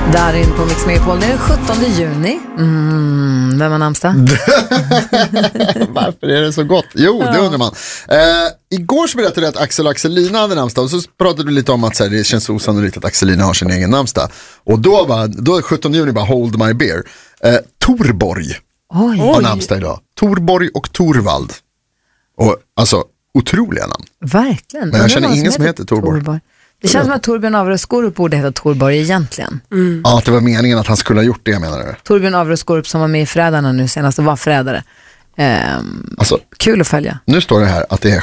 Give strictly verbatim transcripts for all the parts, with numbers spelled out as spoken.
Där in på Mix Megapol, det är den sjuttonde juni. Mm, vem har namnsdag? Varför är det så gott? Jo, det undrar man. Eh, igår så berättade jag att Axel och Axelina hade namnsdag. Och så pratade du lite om att så här, det känns osannolikt att Axelina har sin egen namnsdag. Och då var då sjuttonde juni bara hold my beer. Eh, Torborg Oj. har namnsdag idag. Torborg och Torvald. Och alltså, otroliga namn. Verkligen. Men jag känner ingen som heter Torborg. Torborg. Det känns som att Torbjörn Avreskorup borde heta Torborg egentligen. Mm. Ja, att det var meningen att han skulle ha gjort det, menar du? Torbjörn Avreskorup som var med i Frädarna nu senast och var frädare. Ehm, alltså, kul att följa. Nu står det här att det är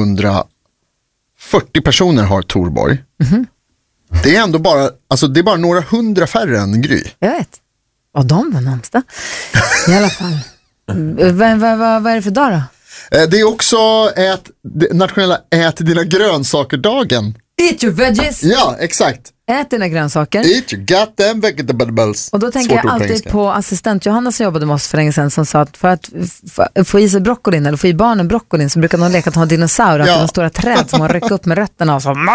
sjuhundrafyrtio personer har Torborg. Mm-hmm. Det är ändå bara, alltså det är bara några hundra färre än Gry. Jag vet. Och de var namnsdag. I alla fall. Vad va, va, va är det för dag då? Det är också ät, nationella ät dina grönsaker-dagen. Eat your veggies. Ja, exakt. Ät dina grönsaker. Eat your goddamn vegetables. Och då tänker Svårt jag alltid på assistent Johanna som jobbade med oss för länge sedan, som sa att för att f- få i sig broccolin eller få i barnen broccolin så brukar de leka att ha dinosaurier, ja. Att det var stora träd som man rycker upp med rötterna och så. Det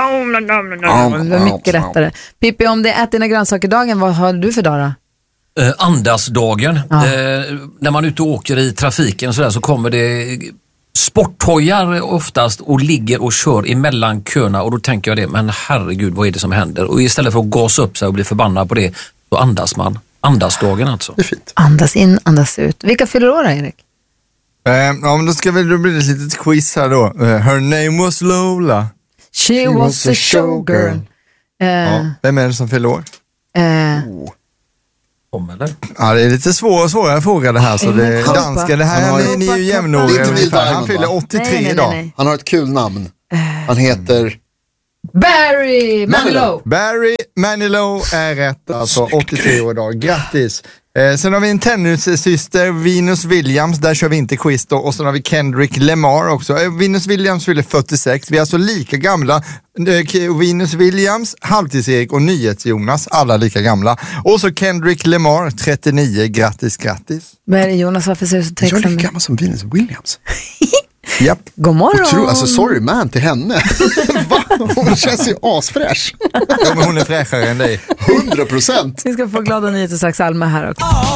var mycket lättare. Pippi, om det är ät dina grönsaker-dagen, vad har du för dag då? Eh, andasdagen. Ja. Eh, när man är ute och åker i trafiken och så, där, så kommer det sporthojar oftast och ligger och kör emellan köerna, och då tänker jag det, men herregud, vad är det som händer? Och istället för att gasa upp sig och bli förbannad på det, så andas man. Andasdagen alltså. Det är fint. Andas in, andas ut. Vilka fyller år, Erik? Eh, ja, men då ska vi, då blir det ett litet quiz här då. Uh, her name was Lola. She, She was, was a showgirl. Uh, ja, vem är det som fyller år? Uh, oh. Om eller? Ja, det är lite svår, svårare fråga det här, så det är danska. Det här är ni är ju jämnåriga ungefär. Han fyller åttiotre nej, nej, idag. Nej, nej. Han har ett kul namn. Han heter Barry Manilow. Barry Manilow är rätt, alltså åttiotre år idag. Grattis. Eh, sen har vi en tennissyster, Venus Williams. Där kör vi inte quiz då. Och sen har vi Kendrick Lamar också. eh, Venus Williams fyller fyrtiosex. Vi är alltså lika gamla. eh, Venus Williams, Halvtids-Erik och Nyhets-Jonas, alla lika gamla. Och så Kendrick Lamar, trettionio. Grattis, grattis. Men Jonas, varför ser du så tveksam? Jag är lika gammal som Venus Williams. Japp. God morgon. Tro, alltså sorry man till henne. Va? Hon känns ju asfräsch. Ja, men hon är fräschare än dig. hundra procent. Vi ska få glada nyheter strax, Alma här också.